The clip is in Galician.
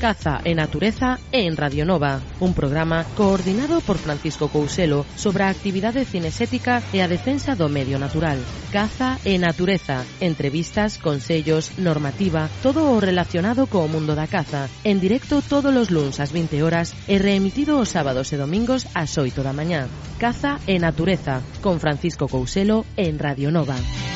Caza e Natureza en Radio Nova, un programa coordinado por Francisco Couselo sobre a actividade cinesética e a defensa do medio natural. Caza e Natureza, entrevistas, consellos, normativa, todo o relacionado co mundo da caza, en directo todos os luns ás 20 horas e reemitido os sábados e domingos ás 8 da mañá. Caza e Natureza, con Francisco Couselo en Radio Nova.